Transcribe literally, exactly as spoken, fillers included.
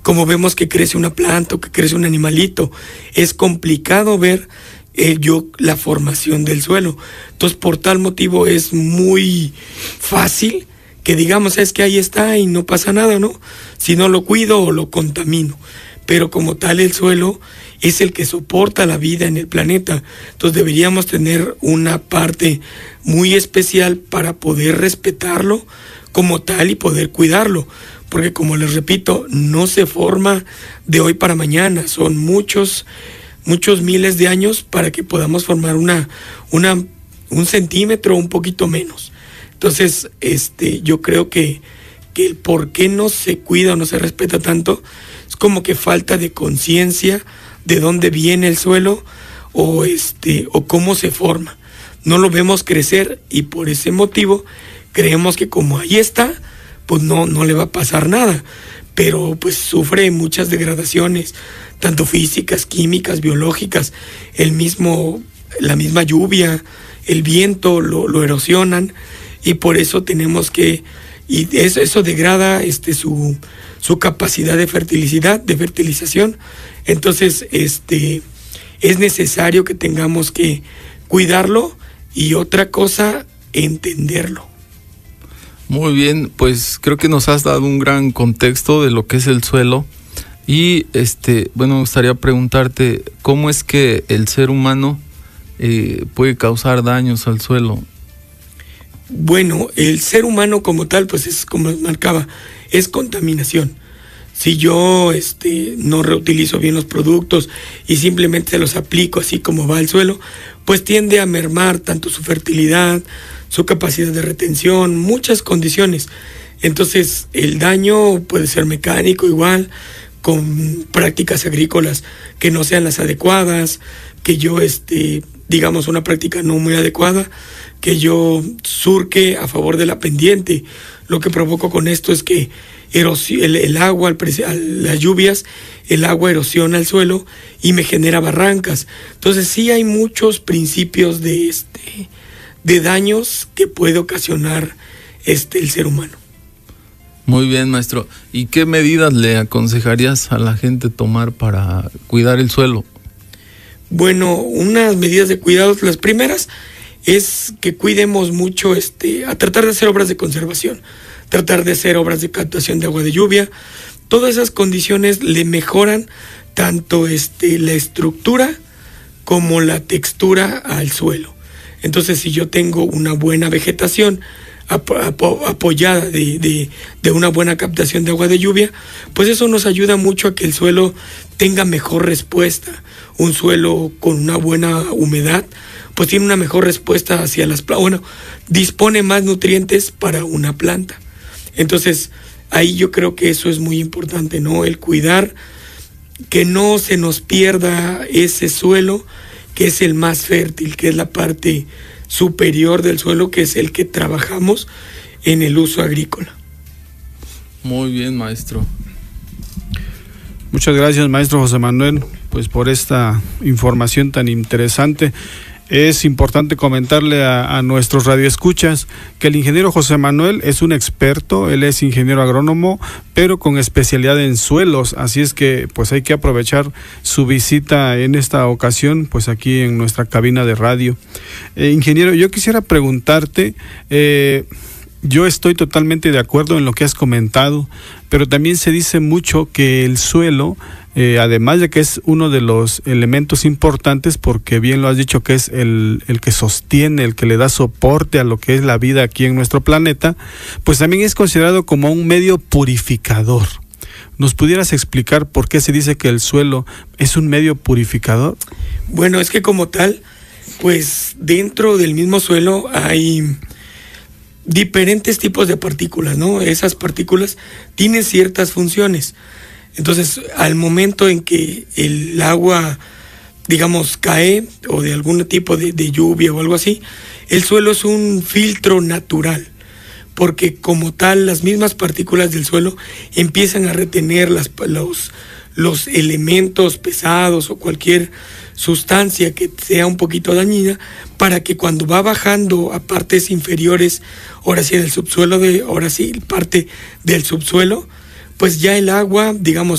como vemos que crece una planta o que crece un animalito. Es complicado ver eh, yo la formación del suelo. Entonces, por tal motivo es muy fácil que digamos, es que ahí está y no pasa nada, ¿no? Si no lo cuido o lo contamino. Pero como tal el suelo es el que soporta la vida en el planeta. Entonces deberíamos tener una parte muy especial para poder respetarlo como tal y poder cuidarlo. Porque como les repito, no se forma de hoy para mañana. Son muchos, muchos miles de años para que podamos formar una, una, un centímetro o un poquito menos. Entonces, este, yo creo que, que el por qué no se cuida o no se respeta tanto es como que falta de conciencia de dónde viene el suelo o este o cómo se forma. No lo vemos crecer y por ese motivo creemos que como ahí está, pues no, no le va a pasar nada. Pero pues sufre muchas degradaciones, tanto físicas, químicas, biológicas, el mismo, la misma lluvia, el viento lo, lo erosionan. Y por eso tenemos que, y eso, eso degrada este su, su capacidad de fertilidad, de fertilización. Entonces, este es necesario que tengamos que cuidarlo y otra cosa, entenderlo. Muy bien, pues creo que nos has dado un gran contexto de lo que es el suelo. Y este, bueno, me gustaría preguntarte, ¿cómo es que el ser humano eh, puede causar daños al suelo? Bueno, el ser humano como tal, pues es como marcaba, es contaminación. Si yo este, no reutilizo bien los productos y simplemente se los aplico así como va al suelo, pues tiende a mermar tanto su fertilidad, su capacidad de retención, muchas condiciones. Entonces el daño puede ser mecánico igual, con prácticas agrícolas que no sean las adecuadas, que yo, este, digamos, una práctica no muy adecuada, que yo surque a favor de la pendiente. Lo que provoco con esto es que erosio, el, el agua, al, al, las lluvias, el agua erosiona el suelo y me genera barrancas. Entonces sí hay muchos principios de, este, de daños que puede ocasionar este, el ser humano. Muy bien, maestro. ¿Y qué medidas le aconsejarías a la gente tomar para cuidar el suelo? Bueno, unas medidas de cuidado, las primeras es que cuidemos mucho, este, a tratar de hacer obras de conservación, tratar de hacer obras de captación de agua de lluvia. Todas esas condiciones le mejoran tanto este, la estructura como la textura al suelo. Entonces, si yo tengo una buena vegetación ap ap apoyada de, de, de una buena captación de agua de lluvia, pues eso nos ayuda mucho a que el suelo tenga mejor respuesta. Un suelo con una buena humedad, pues tiene una mejor respuesta hacia las plantas, bueno, dispone más nutrientes para una planta. Entonces, ahí yo creo que eso es muy importante, ¿no? El cuidar que no se nos pierda ese suelo, que es el más fértil, que es la parte superior del suelo, que es el que trabajamos en el uso agrícola. Muy bien, maestro. Muchas gracias, maestro José Manuel, pues por esta información tan interesante. Es importante comentarle a, a nuestros radioescuchas que el ingeniero José Manuel es un experto, él es ingeniero agrónomo, pero con especialidad en suelos, así es que pues hay que aprovechar su visita en esta ocasión, pues aquí en nuestra cabina de radio. Eh, ingeniero, yo quisiera preguntarte, eh, yo estoy totalmente de acuerdo en lo que has comentado, pero también se dice mucho que el suelo, eh, además de que es uno de los elementos importantes, porque bien lo has dicho que es el, el que sostiene, el que le da soporte a lo que es la vida aquí en nuestro planeta, pues también es considerado como un medio purificador. ¿Nos pudieras explicar por qué se dice que el suelo es un medio purificador? Bueno, es que como tal, pues dentro del mismo suelo hay diferentes tipos de partículas, ¿no? Esas partículas tienen ciertas funciones. Entonces, al momento en que el agua, digamos, cae, o de algún tipo de, de lluvia o algo así, el suelo es un filtro natural, porque como tal, las mismas partículas del suelo empiezan a retener las, los, los elementos pesados o cualquier sustancia que sea un poquito dañina, para que cuando va bajando a partes inferiores, ahora sí del subsuelo, de, ahora sí parte del subsuelo, pues ya el agua, digamos,